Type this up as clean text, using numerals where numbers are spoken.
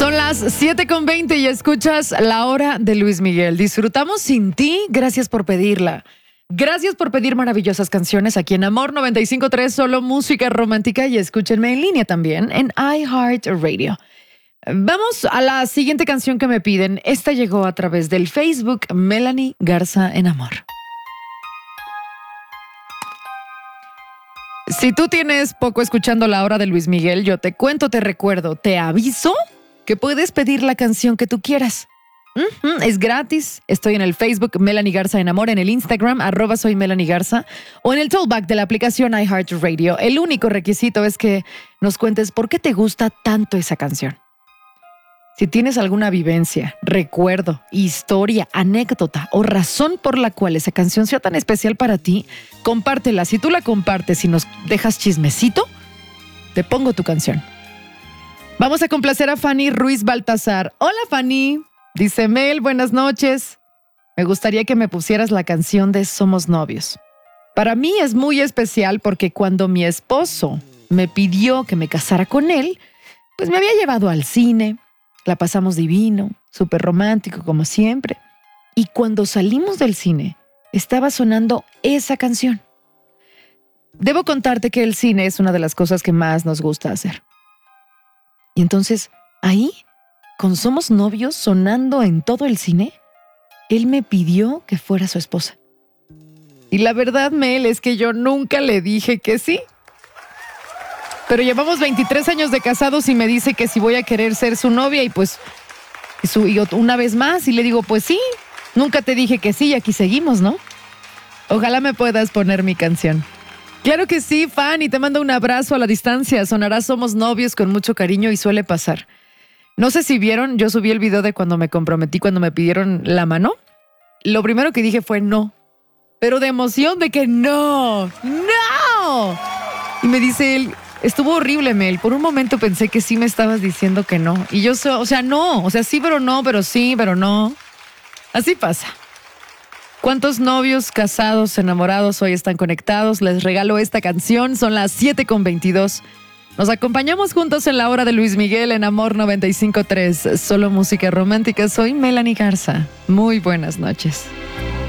Son las 7:20 y escuchas La Hora de Luis Miguel. Disfrutamos sin ti, gracias por pedirla. Gracias por pedir maravillosas canciones aquí en Amor 95.3, solo música romántica, y escúchenme en línea también en iHeartRadio. Vamos a la siguiente canción que me piden. Esta llegó a través del Facebook Melanie Garza en Amor. Si tú tienes poco escuchando La Hora de Luis Miguel, yo te cuento, te recuerdo, te aviso que puedes pedir la canción que tú quieras. Es gratis. Estoy en el Facebook Melanie Garza en Amor, en el Instagram @soy Melanie Garza o en el toolback de la aplicación iHeartRadio. El único requisito es que nos cuentes por qué te gusta tanto esa canción. Si tienes alguna vivencia, recuerdo, historia, anécdota o razón por la cual esa canción sea tan especial para ti, compártela. Si tú la compartes y nos dejas chismecito, te pongo tu canción. Vamos a complacer a Fanny Ruiz Baltazar. Hola, Fanny. Dice Mel, buenas noches. Me gustaría que me pusieras la canción de Somos Novios. Para mí es muy especial porque cuando mi esposo me pidió que me casara con él, pues me había llevado al cine. La pasamos divino, súper romántico como siempre. Y cuando salimos del cine, estaba sonando esa canción. Debo contarte que el cine es una de las cosas que más nos gusta hacer. Y entonces, ahí, con Somos Novios sonando en todo el cine, él me pidió que fuera su esposa. Y la verdad, Mel, es que yo nunca le dije que sí. Pero llevamos 23 años de casados y me dice que si voy a querer ser su novia y pues una vez más, y le digo, pues sí, nunca te dije que sí y aquí seguimos, ¿no? Ojalá me puedas poner mi canción. Claro que sí, Fanny, te mando un abrazo a la distancia. Sonará Somos Novios con mucho cariño y suele pasar. No sé si vieron, yo subí el video de cuando me comprometí, cuando me pidieron la mano. Lo primero que dije fue no, pero de emoción de que no. Y me dice él, estuvo horrible, Mel. Por un momento pensé que sí me estabas diciendo que no. Y yo, no. Sí, pero no, pero sí, pero no. Así pasa. ¿Cuántos novios, casados, enamorados hoy están conectados? Les regalo esta canción. Son las 7:22. Nos acompañamos juntos en La Hora de Luis Miguel en Amor 95.3. Solo música romántica. Soy Melanie Garza. Muy buenas noches.